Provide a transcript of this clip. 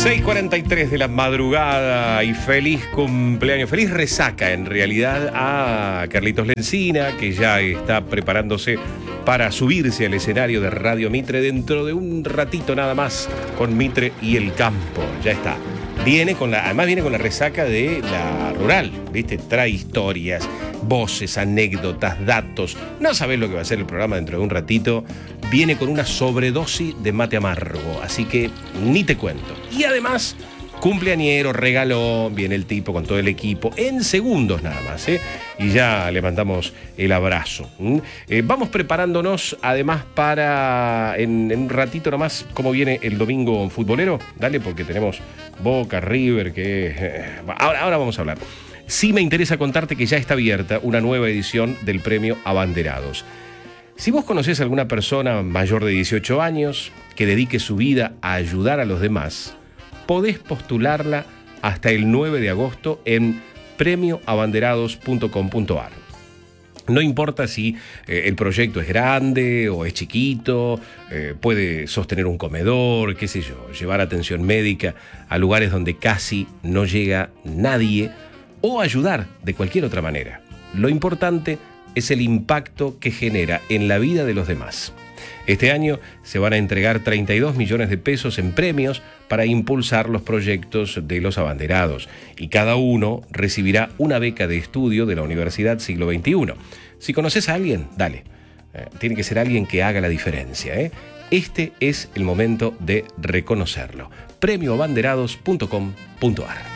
6:43 de la madrugada y feliz cumpleaños, feliz resaca en realidad a Carlitos Lencina, que ya está preparándose para subirse al escenario de Radio Mitre dentro de un ratito nada más con Mitre y el Campo. Ya está. Además viene con la resaca de la rural, ¿viste? Trae historias, voces, anécdotas, datos. No sabés lo que va a ser el programa dentro de un ratito. Viene con una sobredosis de mate amargo, así que ni te cuento. Y además, cumpleañero, regaló, viene el tipo con todo el equipo, en segundos nada más, ¿eh? Y ya le mandamos el abrazo. Vamos preparándonos además para, en un ratito nomás, cómo viene el domingo futbolero. Dale, porque tenemos Boca, River, ahora vamos a hablar. Sí me interesa contarte que ya está abierta una nueva edición del Premio Abanderados. Si vos conocés a alguna persona mayor de 18 años que dedique su vida a ayudar a los demás, podés postularla hasta el 9 de agosto en premioabanderados.com.ar. No importa si el proyecto es grande o es chiquito, puede sostener un comedor, qué sé yo, llevar atención médica a lugares donde casi no llega nadie o ayudar de cualquier otra manera. Lo importante es el impacto que genera en la vida de los demás. Este año se van a entregar 32 millones de pesos en premios para impulsar los proyectos de los abanderados y cada uno recibirá una beca de estudio de la Universidad Siglo XXI. Si conoces a alguien, dale. Tiene que ser alguien que haga la diferencia, ¿eh? Este es el momento de reconocerlo. premioabanderados.com.ar